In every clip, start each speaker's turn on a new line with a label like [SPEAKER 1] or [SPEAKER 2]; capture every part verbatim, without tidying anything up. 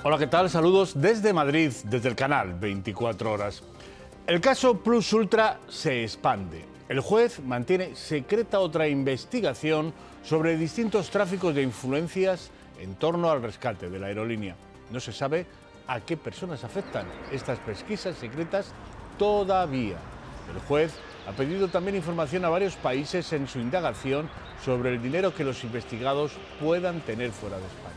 [SPEAKER 1] Hola, ¿qué tal? Saludos desde Madrid, desde el canal veinticuatro horas. El caso Plus Ultra se expande. El juez mantiene secreta otra investigación sobre distintos tráficos de influencias en torno al rescate de la aerolínea. No se sabe a qué personas afectan estas pesquisas secretas todavía. El juez ha pedido también información a varios países en su indagación sobre el dinero que los investigados puedan tener fuera de España.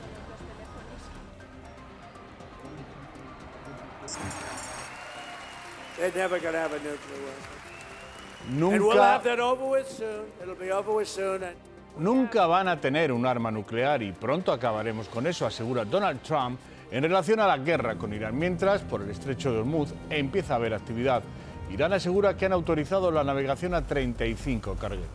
[SPEAKER 2] They're never going to have a nuclear weapon.
[SPEAKER 1] Nunca,
[SPEAKER 2] And we'll have that over with soon. It'll be over with soon. And...
[SPEAKER 1] Nunca van a tener un arma nuclear y pronto acabaremos con eso, asegura Donald Trump en relación a la guerra con Irán. Mientras, por el estrecho de Hormuz empieza a haber actividad. Irán asegura que han autorizado la navegación a treinta y cinco cargueros.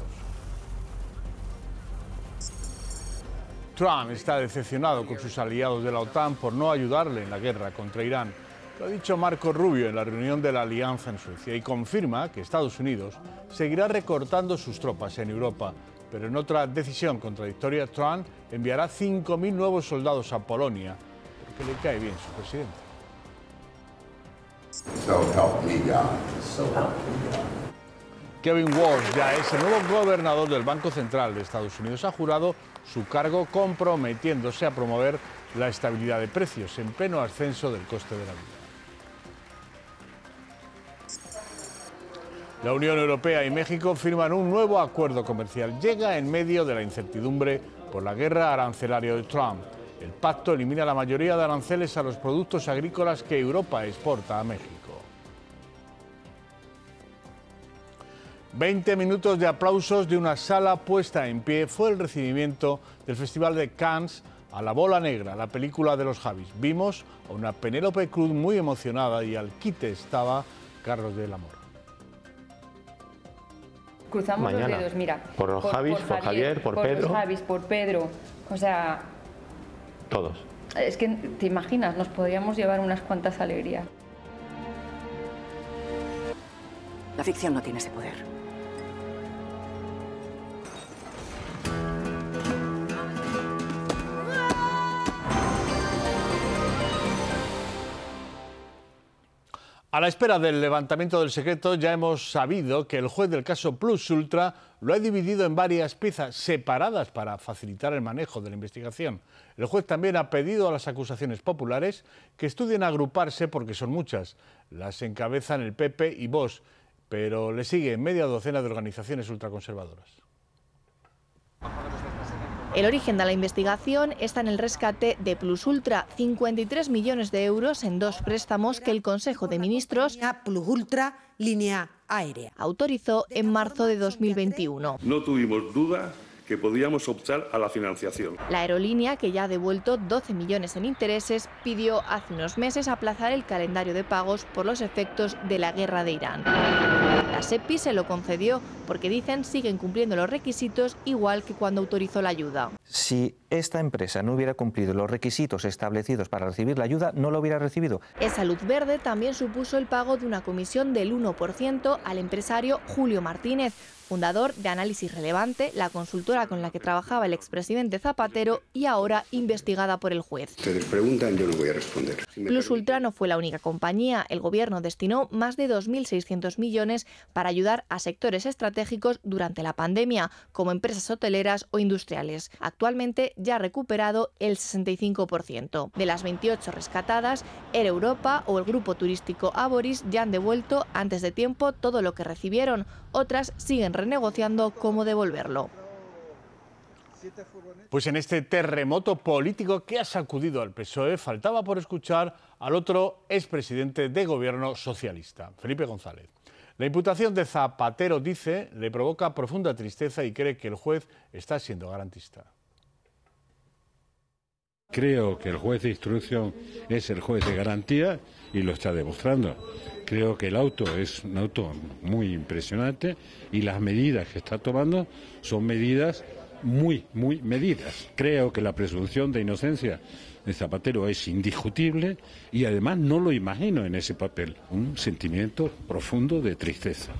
[SPEAKER 1] Trump está decepcionado con sus aliados de la OTAN por no ayudarle en la guerra contra Irán. Lo ha dicho Marco Rubio en la reunión de la Alianza en Suecia y confirma que Estados Unidos seguirá recortando sus tropas en Europa. Pero en otra decisión contradictoria, Trump enviará cinco mil nuevos soldados a Polonia porque le cae bien su presidente.
[SPEAKER 3] So help me God. So help me God.
[SPEAKER 1] Kevin Walsh ya es el nuevo gobernador del Banco Central de Estados Unidos. Ha jurado su cargo comprometiéndose a promover la estabilidad de precios en pleno ascenso del coste de la vida. La Unión Europea y México firman un nuevo acuerdo comercial. Llega en medio de la incertidumbre por la guerra arancelaria de Trump. El pacto elimina la mayoría de aranceles a los productos agrícolas que Europa exporta a México. veinte minutos de aplausos de una sala puesta en pie fue el recibimiento del Festival de Cannes a La Bola Negra, la película de los Javis. Vimos a una Penélope Cruz muy emocionada y al quite estaba Carlos del Amor.
[SPEAKER 4] Cruzamos
[SPEAKER 5] Mañana.
[SPEAKER 4] los dedos, mira.
[SPEAKER 5] Por los Javis, por Javier, por
[SPEAKER 4] por
[SPEAKER 5] Pedro.
[SPEAKER 4] Por Javis, por Pedro. O sea...
[SPEAKER 5] Todos.
[SPEAKER 4] Es que, ¿te imaginas? Nos podríamos llevar unas cuantas alegrías.
[SPEAKER 6] La ficción no tiene ese poder.
[SPEAKER 1] A la espera del levantamiento del secreto, ya hemos sabido que el juez del caso Plus Ultra lo ha dividido en varias piezas separadas para facilitar el manejo de la investigación. El juez también ha pedido a las acusaciones populares que estudien agruparse porque son muchas. Las encabezan el P P y Vox, pero le sigue media docena de organizaciones ultraconservadoras.
[SPEAKER 7] El origen de la investigación está en el rescate de Plus Ultra, cincuenta y tres millones de euros en dos préstamos que el Consejo de Ministros
[SPEAKER 8] Plus Ultra Línea Aérea
[SPEAKER 7] autorizó en marzo de dos mil veintiuno.
[SPEAKER 9] No tuvimos duda que podíamos optar a la financiación.
[SPEAKER 7] La aerolínea, que ya ha devuelto doce millones en intereses, pidió hace unos meses aplazar el calendario de pagos por los efectos de la guerra de Irán. La SEPI se lo concedió porque dicen siguen cumpliendo los requisitos igual que cuando autorizó la ayuda.
[SPEAKER 10] Si esta empresa no hubiera cumplido los requisitos establecidos para recibir la ayuda, no lo hubiera recibido.
[SPEAKER 7] Esa luz verde también supuso el pago de una comisión del uno por ciento al empresario Julio Martínez, fundador de Análisis Relevante, la consultora con la que trabajaba el expresidente Zapatero y ahora investigada por el juez.
[SPEAKER 3] Ustedes preguntan, yo no voy a responder. Si
[SPEAKER 7] Plus Ultra no fue la única compañía. El gobierno destinó más de dos mil seiscientos millones para ayudar a sectores estratégicos durante la pandemia, como empresas hoteleras o industriales. Actualmente ya ha recuperado el sesenta y cinco por ciento. De las veintiocho rescatadas, Air Europa o el grupo turístico Aboris ya han devuelto antes de tiempo todo lo que recibieron. Otras siguen renegociando cómo devolverlo.
[SPEAKER 1] Pues en este terremoto político que ha sacudido al P S O E, faltaba por escuchar al otro expresidente de gobierno socialista, Felipe González. La imputación de Zapatero, dice, le provoca profunda tristeza y cree que el juez está siendo garantista.
[SPEAKER 11] Creo que el juez de instrucción es el juez de garantía y lo está demostrando. Creo que el auto es un auto muy impresionante y las medidas que está tomando son medidas muy, muy medidas. Creo que la presunción de inocencia de Zapatero es indiscutible y además no lo imagino en ese papel. Un sentimiento profundo de tristeza.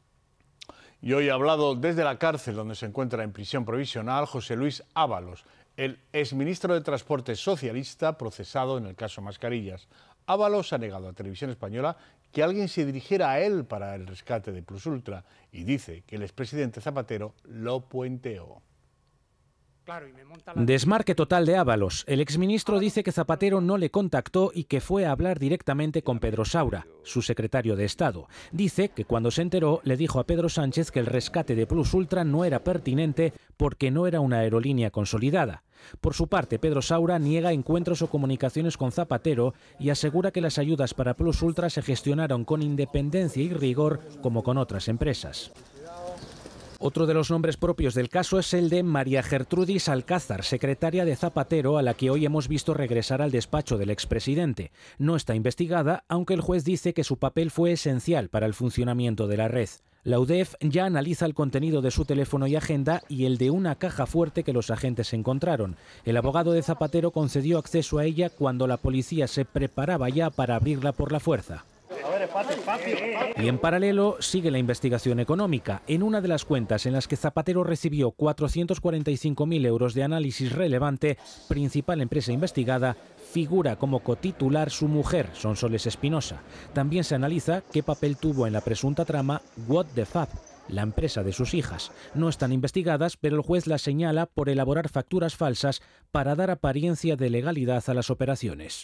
[SPEAKER 1] Y hoy ha hablado desde la cárcel donde se encuentra en prisión provisional José Luis Ábalos, el exministro de Transporte socialista procesado en el caso Mascarillas. Ábalos ha negado a Televisión Española que alguien se dirigiera a él para el rescate de Plus Ultra y dice que el expresidente Zapatero lo puenteó.
[SPEAKER 12] Desmarque total de Ábalos. El exministro dice que Zapatero no le contactó y que fue a hablar directamente con Pedro Saura, su secretario de Estado. Dice que cuando se enteró le dijo a Pedro Sánchez que el rescate de Plus Ultra no era pertinente porque no era una aerolínea consolidada. Por su parte, Pedro Saura niega encuentros o comunicaciones con Zapatero y asegura que las ayudas para Plus Ultra se gestionaron con independencia y rigor como con otras empresas. Otro de los nombres propios del caso es el de María Gertrudis Alcázar, secretaria de Zapatero, a la que hoy hemos visto regresar al despacho del expresidente. No está investigada, aunque el juez dice que su papel fue esencial para el funcionamiento de la red. La U D E F ya analiza el contenido de su teléfono y agenda y el de una caja fuerte que los agentes encontraron. El abogado de Zapatero concedió acceso a ella cuando la policía se preparaba ya para abrirla por la fuerza. Y en paralelo sigue la investigación económica. En una de las cuentas en las que Zapatero recibió cuatrocientos cuarenta y cinco mil euros de análisis relevante, principal empresa investigada, figura como cotitular su mujer, Sonsoles Espinosa. También se analiza qué papel tuvo en la presunta trama What the Fab, la empresa de sus hijas. No están investigadas, pero el juez las señala por elaborar facturas falsas para dar apariencia de legalidad a las operaciones.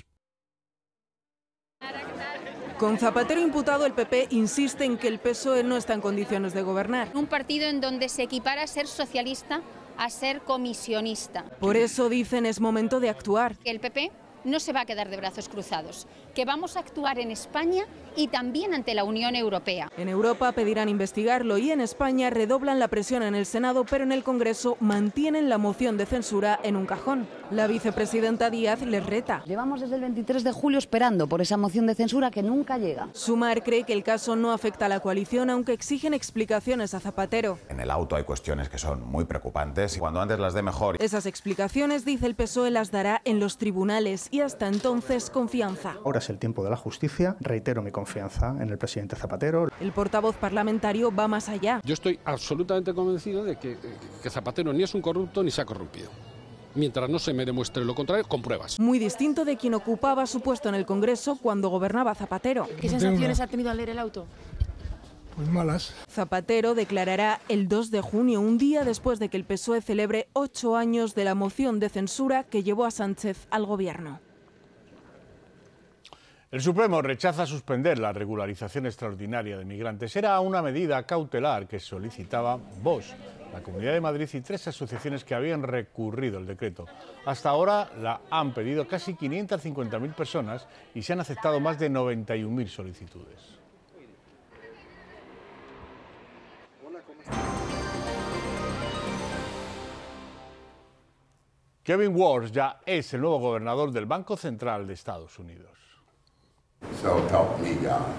[SPEAKER 13] Con Zapatero imputado, el P P insiste en que el P S O E no está en condiciones de gobernar.
[SPEAKER 14] Un partido en donde se equipara a ser socialista a ser comisionista.
[SPEAKER 13] Por eso dicen es momento de actuar.
[SPEAKER 14] El P P no se va a quedar de brazos cruzados, que vamos a actuar en España y también ante la Unión Europea.
[SPEAKER 13] En Europa pedirán investigarlo y en España redoblan la presión en el Senado, pero en el Congreso mantienen la moción de censura en un cajón. La vicepresidenta Díaz les reta.
[SPEAKER 15] Llevamos desde el veintitrés de julio esperando por esa moción de censura que nunca llega.
[SPEAKER 13] Sumar cree que el caso no afecta a la coalición, aunque exigen explicaciones a Zapatero.
[SPEAKER 16] En el auto hay cuestiones que son muy preocupantes y cuando antes las dé mejor.
[SPEAKER 13] Esas explicaciones, dice el P S O E, las dará en los tribunales y hasta entonces confianza.
[SPEAKER 17] Ahora es el tiempo de la justicia. Reitero mi confianza en el presidente Zapatero.
[SPEAKER 13] El portavoz parlamentario va más allá.
[SPEAKER 18] Yo estoy absolutamente convencido de que, que Zapatero ni es un corrupto ni se ha corrompido. Mientras no se me demuestre lo contrario, con pruebas.
[SPEAKER 13] Muy distinto de quien ocupaba su puesto en el Congreso cuando gobernaba Zapatero.
[SPEAKER 19] ¿Qué sensaciones ha tenido al leer el auto?
[SPEAKER 17] Pues malas.
[SPEAKER 13] Zapatero declarará el dos de junio, un día después de que el P S O E celebre ocho años de la moción de censura que llevó a Sánchez al gobierno.
[SPEAKER 1] El Supremo rechaza suspender la regularización extraordinaria de migrantes. Era una medida cautelar que solicitaba Vox, la Comunidad de Madrid y tres asociaciones que habían recurrido el decreto. Hasta ahora la han pedido casi quinientas cincuenta mil personas y se han aceptado más de noventa y un mil solicitudes. Kevin Warsh ya es el nuevo gobernador del Banco Central de Estados Unidos.
[SPEAKER 3] So help me God.